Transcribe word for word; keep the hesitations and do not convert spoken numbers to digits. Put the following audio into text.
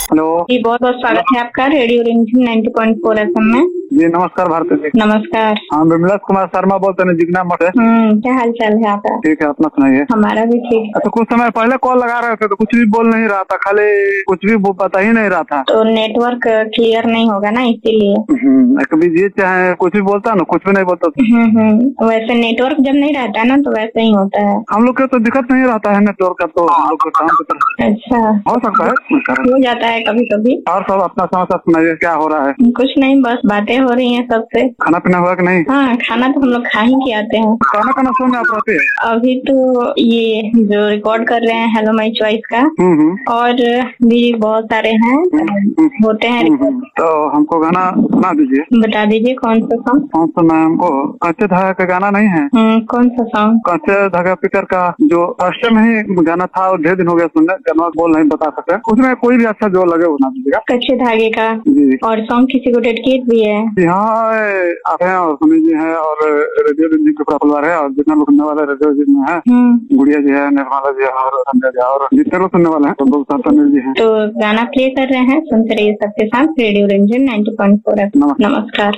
Hello जी, बहुत बहुत स्वागत है आपका रेडियो रिमझिम नाइन्टी पॉइंट फोर एफएम में। जी नमस्कार भारती जी। नमस्कार। हाँ विमलेश कुमार शर्मा बोलते हैं जिगना मठ है। हम्म क्या हाल चाल है आपका? ठीक है, अपना सुनाइए। हमारा भी ठीक। अच्छा, कुछ समय पहले कॉल लगा रहे थे तो कुछ भी बोल नहीं रहा था, खाली कुछ भी वो पता ही नहीं रहा था। तो नेटवर्क क्लियर नहीं होगा ना, इसीलिए। हम्म, कभी ये चाहे कुछ भी बोलता ना, कुछ भी नहीं बोलता। हम्म हम्म वैसे नेटवर्क जब नहीं रहता है ना तो वैसे ही होता है। हम लोग के तो दिक्कत नहीं रहता है नेटवर्क का, तो हम लोग को काम की तरफ अच्छा, हो सकता है, हो जाता है कभी कभी। और सब अपना समाचार सुनाइए, क्या हो रहा है? कुछ नहीं, बस बातें हो रही हैं सबसे। खाना पीना हुआ कि नहीं? हाँ, खाना तो हम लोग खा ही के आते हैं। खाना खाना शो में आप रहते हैं? अभी तो ये जो रिकॉर्ड कर रहे हैं हेलो माई चॉइस का, हम्म हम्म और भी बहुत सारे हैं होते हैं। हम्म, तो हमको गाना सुना दीजिए। बता दीजिए कौन सा सॉन्ग? कौन सा मैम? वो कच्चे धागा का गाना नहीं है? हम्म कौन सा सॉन्ग? कच्चे धागा पिकर का जो फर्स्ट टाइम ही गाना था और ढेर दिन हो गया सुनने, गाना बोल नहीं बता सकते, उसमें कोई भी अच्छा जो लगे वो ना दीजिएगा। कच्चे धागे का जी। और सॉन्ग किसी को डेडिकेट भी है? जी हाँ, आप हैं और सुनी जी हैं और रेडियो रिमझिम के पूरा परिवार है, और जितना लोग सुनने वाले रेडियो रिमझिम में है, हम्म गुड़िया जी है, निर्मला जी है और संजय जी और जितने लोग सुनने वाले हैं तो लोग सत्तानील जी हैं। तो गाना प्ले कर रहे हैं, सुनते रहिए सबके साथ रेडियो रिमझिम नाइन्टी पॉइंट फोर। नमस्कार।